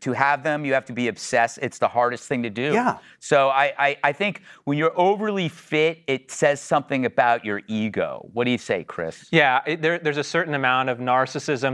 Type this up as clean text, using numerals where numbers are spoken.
to have them, you have to be obsessed. It's the hardest thing to do. Yeah. So I think when you're overly fit, it says something about your ego. What do you say, Chris? Yeah, there's a certain amount of narcissism